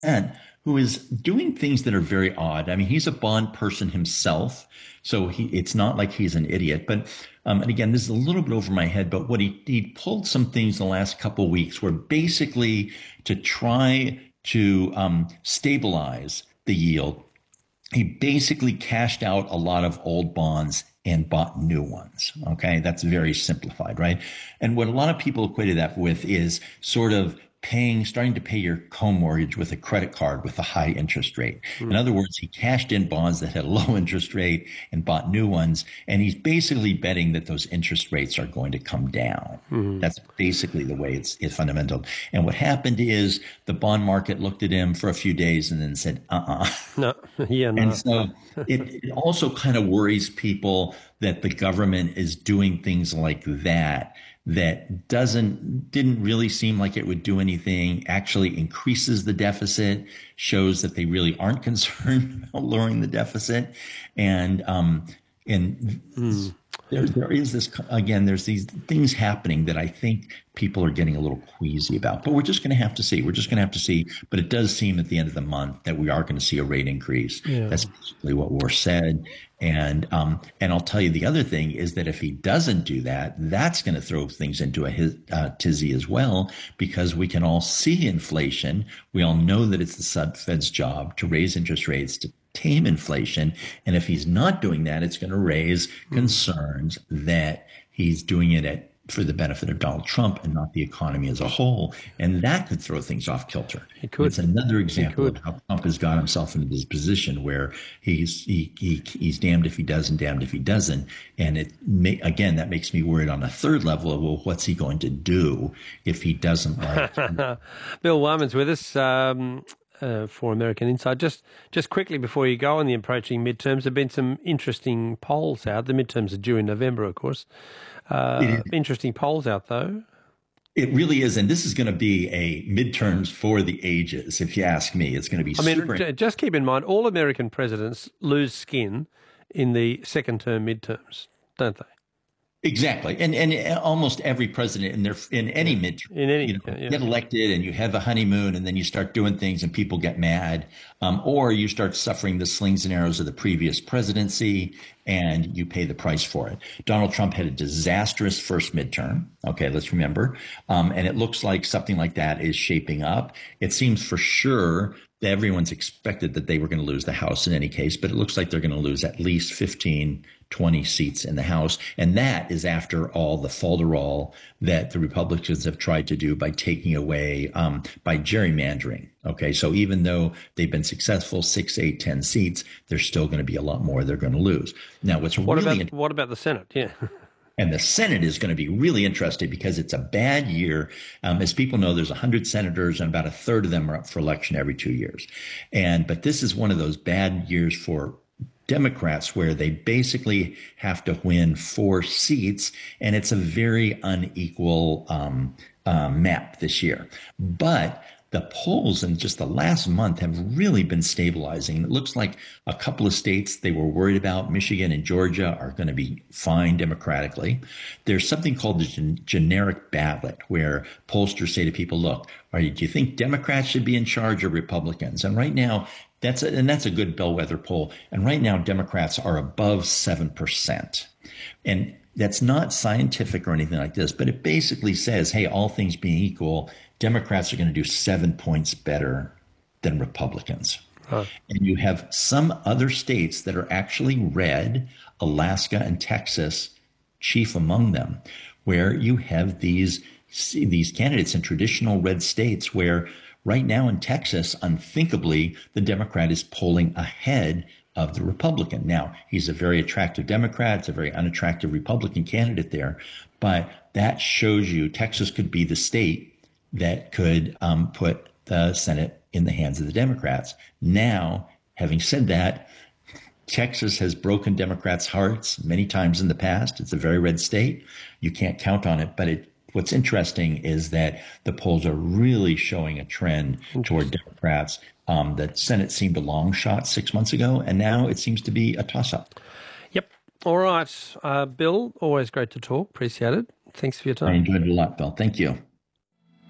and who is doing things that are very odd. I mean, he's a bond person himself, so it's not like he's an idiot. But and again, this is a little bit over my head. But what he pulled some things the last couple of weeks were basically to try to stabilize the yield. He basically cashed out a lot of old bonds and bought new ones. Okay. That's very simplified, right? And what a lot of people equated that with is sort of starting to pay your home mortgage with a credit card with a high interest rate. In other words, he cashed in bonds that had a low interest rate and bought new ones. And he's basically betting that those interest rates are going to come down. That's basically the way it's fundamental. And what happened is the bond market looked at him for a few days and then said, No, yeah, and no. so it also kind of worries people that the government is doing things like that didn't really seem like it would do anything, actually increases the deficit, shows that they really aren't concerned about lowering the deficit. And there is this, again, there's these things happening that I think people are getting a little queasy about, but we're just going to have to see. We're just going to have to see. But it does seem at the end of the month that we are going to see a rate increase. Yeah. That's basically what we're said. And I'll tell you the other thing is that if he doesn't do that, that's going to throw things into a tizzy as well, because we can all see inflation. We all know that it's the Fed's job to raise interest rates to tame inflation. And if he's not doing that, it's going to raise concerns that he's doing it for the benefit of Donald Trump and not the economy as a whole. And that could throw things off kilter. It could. It's another example of how Trump has got himself into this position where he's damned if he does and damned if he doesn't. And again, that makes me worried on a third level of, well, what's he going to do if he doesn't like Bill Wyman's with us. For American Insight. Just quickly before you go on the approaching midterms, there have been some interesting polls out. The midterms are due in November, of course. Interesting polls out, though. It really is, and this is going to be a midterms for the ages, if you ask me. It's going to be just keep in mind, all American presidents lose skin in the second-term midterms, don't they? Exactly, and almost every president in any midterm, get elected, and you have a honeymoon, and then you start doing things, and people get mad, or you start suffering the slings and arrows of the previous presidency, and you pay the price for it. Donald Trump had a disastrous first midterm. Okay, let's remember, and it looks like something like that is shaping up. It seems for sure that everyone's expected that they were going to lose the House in any case, but it looks like they're going to lose at least 15, 20 seats in the House. And that is after all the falderall that the Republicans have tried to do by taking away, by gerrymandering. Okay. So even though they've been successful, 6, 8, 10 seats, there's still going to be a lot more they're going to lose. Now, what about the Senate? Yeah. And the Senate is going to be really interesting because it's a bad year. As people know, there's 100 senators and about a third of them are up for election every 2 years. But this is one of those bad years for Democrats where they basically have to win 4 seats, and it's a very unequal map this year. But the polls in just the last month have really been stabilizing. It looks like a couple of states they were worried about, Michigan and Georgia, are going to be fine democratically. There's something called the generic ballot, where pollsters say to people, look, do you think Democrats should be in charge or Republicans? And right now, that's a good bellwether poll. And right now, Democrats are above 7%. And that's not scientific or anything like this, but it basically says, hey, all things being equal, Democrats are going to do 7 points better than Republicans. Huh. And you have some other states that are actually red, Alaska and Texas, chief among them, where you have these candidates in traditional red states where right now in Texas, unthinkably, the Democrat is polling ahead of the Republican. Now, he's a very attractive Democrat. It's a very unattractive Republican candidate there. But that shows you Texas could be the state that could put the Senate in the hands of the Democrats. Now, having said that, Texas has broken Democrats' hearts many times in the past. It's a very red state. You can't count on it. But what's interesting is that the polls are really showing a trend toward Democrats. The Senate seemed a long shot 6 months ago, and now it seems to be a toss-up. Yep. All right. Bill, always great to talk. Appreciate it. Thanks for your time. I enjoyed it a lot, Bill. Thank you.